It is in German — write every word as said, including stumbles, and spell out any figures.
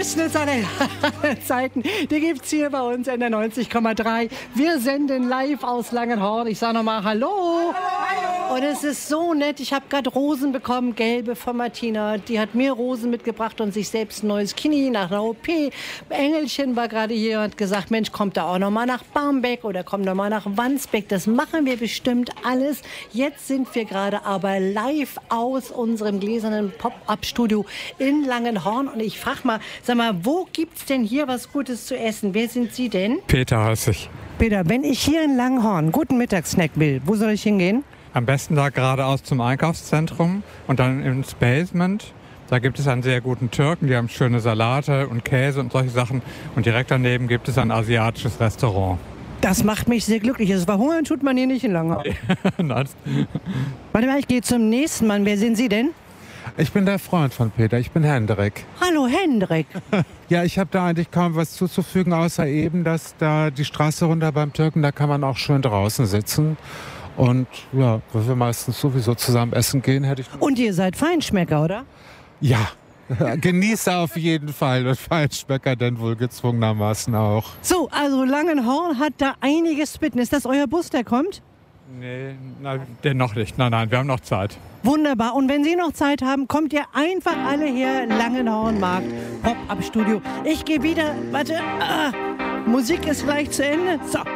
Schnitzereien Zeiten, die gibt's hier bei uns in der neunzig Komma drei. Wir senden live aus Langenhorn. Ich sage nochmal Hallo. Hallo. Und es ist so nett. Ich habe gerade Rosen bekommen, gelbe von Martina. Die hat mir Rosen mitgebracht und sich selbst ein neues Knie nach einer O P. Engelchen war gerade hier und hat gesagt, Mensch, kommt da auch noch mal nach Barmbek oder kommt noch mal nach Wandsbek. Das machen wir bestimmt alles. Jetzt sind wir gerade aber live aus unserem gläsernen Pop-Up-Studio in Langenhorn. Und ich frage mal, sag mal, wo gibt's denn hier was Gutes zu essen? Wer sind Sie denn? Peter heiße ich. Peter, wenn ich hier in Langenhorn einen guten Mittagssnack will, wo soll ich hingehen? Am besten da geradeaus zum Einkaufszentrum und dann ins Basement. Da gibt es einen sehr guten Türken, die haben schöne Salate und Käse und solche Sachen. Und direkt daneben gibt es ein asiatisches Restaurant. Das macht mich sehr glücklich. Das Verhungern tut man hier nicht in Langenhorn. Warte mal, ich gehe zum nächsten Mann. Wer sind Sie denn? Ich bin der Freund von Peter, ich bin Hendrik. Hallo Hendrik. Ja, ich habe da eigentlich kaum was zuzufügen, außer eben, dass da die Straße runter beim Türken, da kann man auch schön draußen sitzen. Und ja, weil wir meistens sowieso zusammen essen gehen, hätte ich... Und ihr seid Feinschmecker, oder? Ja, Genießer auf jeden Fall und Feinschmecker dann wohl gezwungenermaßen auch. So, also Langenhorn hat da einiges zu bieten. Ist das euer Bus, der kommt? Nee, na, der noch nicht. Nein, nein, wir haben noch Zeit. Wunderbar. Und wenn Sie noch Zeit haben, kommt ihr einfach alle her, Langenhornmarkt, Pop-Up-Studio. Ich gehe wieder, warte, ah, Musik ist gleich zu Ende. So.